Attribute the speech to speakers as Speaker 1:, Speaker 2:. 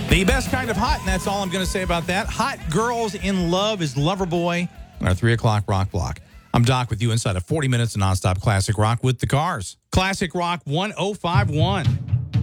Speaker 1: The best kind of hot, and that's all I'm going to say about that. Hot Girls in Love is Loverboy on our 3 o'clock rock block. I'm Doc with you inside of 40 minutes of nonstop classic rock with the Cars. Classic Rock 1051.